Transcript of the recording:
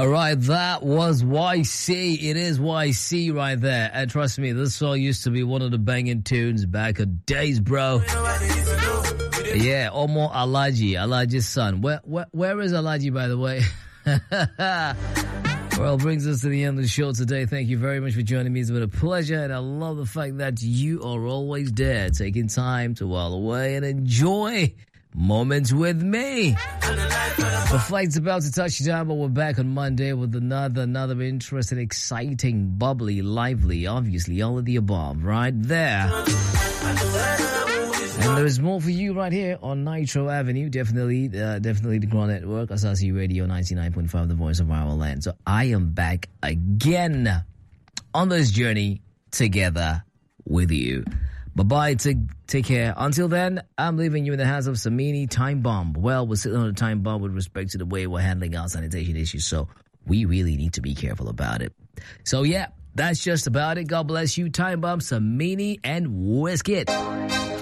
All right, that was YC. It is YC right there. And trust me, this song used to be one of the banging tunes back in days, bro. Yeah, Omo Alaji's son. Where is Alaji, by the way? Well, brings us to the end of the show today. Thank you very much for joining me. It's been a pleasure, and I love the fact that you are always there, taking time to while away and enjoy moments with me. The flight's about to touch down, but we're back on Monday with another interesting, exciting, bubbly, lively, obviously all of the above, right there. And there's more for you right here on Nitro Avenue. Definitely the Ground Network, Asasi Radio 99.5, the voice of our land. So I am back again on this journey together with you. Bye-bye, take care. Until then, I'm leaving you in the hands of Samini Time Bomb. Well, we're sitting on a time bomb with respect to the way we're handling our sanitation issues, so we really need to be careful about it. So yeah, that's just about it. God bless you, Time Bomb, Samini, and Wizkid.